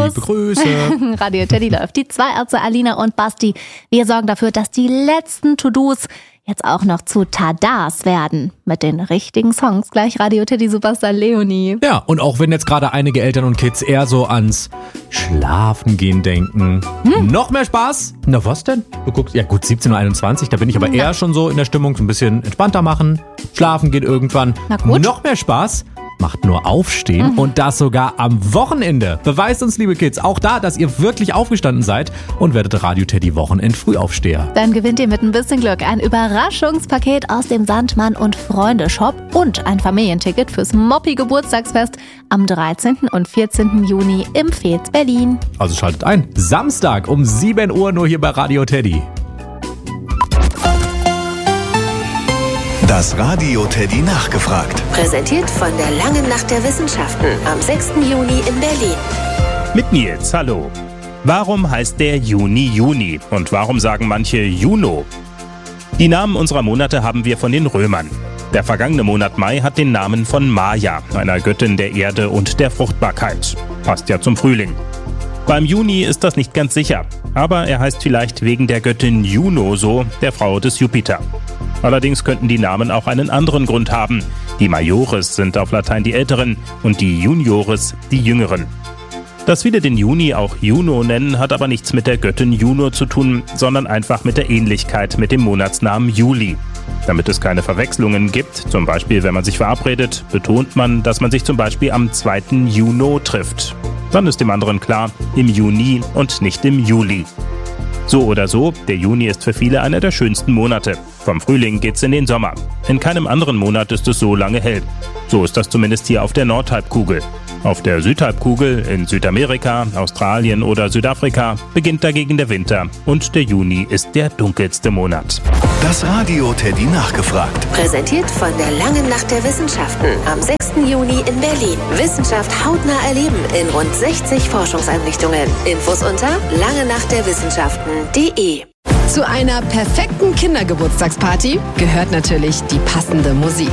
Liebe Grüße. Radio Teddy läuft. Die zwei Ärzte Alina und Basti. Wir sorgen dafür, dass die letzten To-Dos jetzt auch noch zu Tadas werden. Mit den richtigen Songs. Gleich Radio Teddy Superstar Leonie. Ja, und auch wenn jetzt gerade einige Eltern und Kids eher so ans Schlafengehen denken. Noch mehr Spaß? Na was denn? Du guckst, ja gut, 17:21 Uhr, da bin ich aber eher schon so in der Stimmung, so ein bisschen entspannter machen. Schlafen geht irgendwann. Na gut. Noch mehr Spaß? Macht nur aufstehen und das sogar am Wochenende. Beweist uns, liebe Kids, auch da, dass ihr wirklich aufgestanden seid und werdet Radio Teddy Wochenend Frühaufsteher. Dann gewinnt ihr mit ein bisschen Glück ein Überraschungspaket aus dem Sandmann und Freunde Shop und ein Familienticket fürs Moppi Geburtstagsfest am 13. und 14. Juni im Veets Berlin. Also schaltet ein. Samstag um 7 Uhr nur hier bei Radio Teddy. Das Radio Teddy nachgefragt. Präsentiert von der Langen Nacht der Wissenschaften am 6. Juni in Berlin. Mit Nils, hallo. Warum heißt der Juni Juni und warum sagen manche Juno? Die Namen unserer Monate haben wir von den Römern. Der vergangene Monat Mai hat den Namen von Maya, einer Göttin der Erde und der Fruchtbarkeit. Passt ja zum Frühling. Beim Juni ist das nicht ganz sicher, aber er heißt vielleicht wegen der Göttin Juno so, der Frau des Jupiter. Allerdings könnten die Namen auch einen anderen Grund haben. Die Majores sind auf Latein die Älteren und die Juniores die Jüngeren. Dass viele den Juni auch Juno nennen, hat aber nichts mit der Göttin Juno zu tun, sondern einfach mit der Ähnlichkeit mit dem Monatsnamen Juli. Damit es keine Verwechslungen gibt, zum Beispiel wenn man sich verabredet, betont man, dass man sich zum Beispiel am 2. Juni trifft. Dann ist dem anderen klar, im Juni und nicht im Juli. So oder so, der Juni ist für viele einer der schönsten Monate. Vom Frühling geht's in den Sommer. In keinem anderen Monat ist es so lange hell. So ist das zumindest hier auf der Nordhalbkugel. Auf der Südhalbkugel, in Südamerika, Australien oder Südafrika, beginnt dagegen der Winter und der Juni ist der dunkelste Monat. Das Radio Teddy nachgefragt. Präsentiert von der Langen Nacht der Wissenschaften am 6. Juni in Berlin. Wissenschaft hautnah erleben in rund 60 Forschungseinrichtungen. Infos unter langenachtderwissenschaften.de. Zu einer perfekten Kindergeburtstagsparty gehört natürlich die passende Musik.